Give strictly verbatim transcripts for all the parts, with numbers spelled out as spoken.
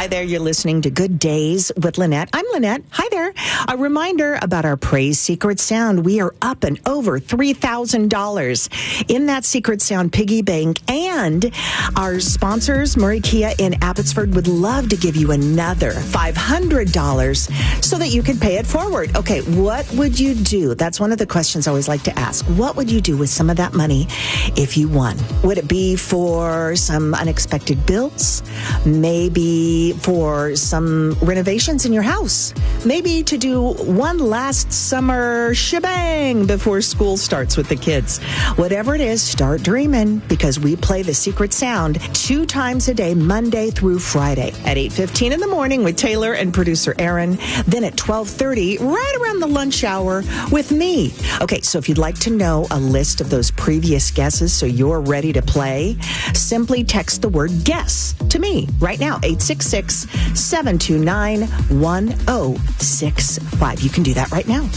Hi there, you're listening to Good Days with Lynette. I'm Lynette. Hi there. A reminder about our Praise Secret Sound. We are up and over three thousand dollars in that Secret Sound piggy bank. And our sponsors, Murray Kia in Abbotsford, would love to give you another five hundred dollars so that you can pay it forward. Okay, what would you do? That's one of the questions I always like to ask. What would you do with some of that money if you won? Would it be for some unexpected bills? Maybe for some renovations in your house? Maybe to do one last summer shebang before school starts with the kids? Whatever it is, start dreaming, because we play the Secret Sound two times a day, Monday through Friday, at eight fifteen in the morning with Taylor and producer Aaron, then at twelve thirty, right around the lunch hour with me. Okay, so if you'd like to know a list of those previous guesses so you're ready to play, simply text the word guess to me right now, eight six six, seven two nine, one oh six five. You can do that right now.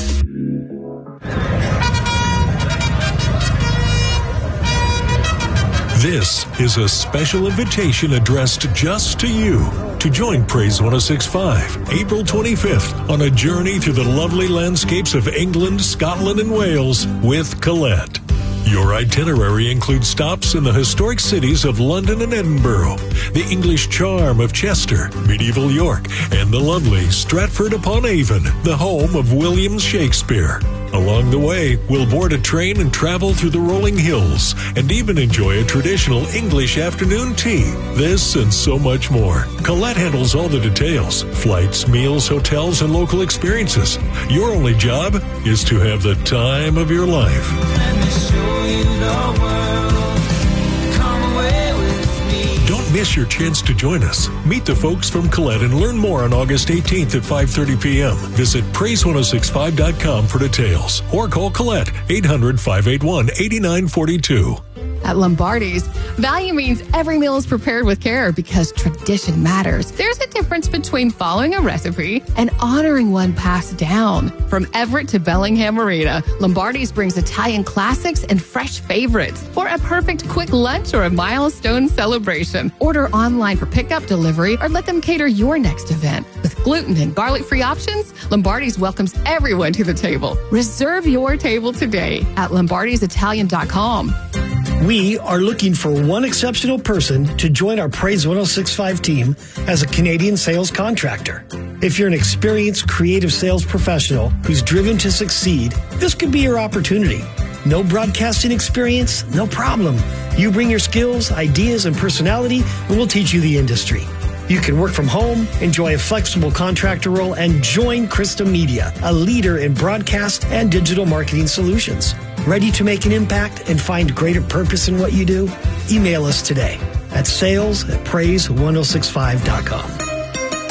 This is a special invitation addressed just to you to join Praise one oh six point five April twenty-fifth on a journey through the lovely landscapes of England, Scotland, and Wales with Colette. Your itinerary includes stops in the historic cities of London and Edinburgh, the English charm of Chester, medieval York, and the lovely Stratford-upon-Avon, the home of William Shakespeare. Along the way, we'll board a train and travel through the rolling hills and even enjoy a traditional English afternoon tea. This and so much more. Colette handles all the details: flights, meals, hotels, and local experiences. Your only job is to have the time of your life. Let me show you the world. Come away with me. Don't miss your chance to join us. Meet the folks from Colette and learn more on August eighteenth at five thirty p.m. Visit praise ten sixty-five dot com for details or call Colette eight hundred, five eight one, eight nine four two. At Lombardi's, value means every meal is prepared with care because tradition matters. There's a difference between following a recipe and honoring one passed down. From Everett to Bellingham Marina, Lombardi's brings Italian classics and fresh favorites for a perfect quick lunch or a milestone celebration. Order online for pickup, delivery, or let them cater your next event. With gluten and garlic-free options, Lombardi's welcomes everyone to the table. Reserve your table today at lombardis italian dot com. We are looking for one exceptional person to join our Praise ten sixty-five team as a Canadian sales contractor. If you're an experienced creative sales professional who's driven to succeed, this could be your opportunity. No broadcasting experience? No problem. You bring your skills, ideas, and personality, and we'll teach you the industry. You can work from home, enjoy a flexible contractor role, and join Krista Media, a leader in broadcast and digital marketing solutions. Ready to make an impact and find greater purpose in what you do? Email us today at sales at praise ten sixty-five dot com.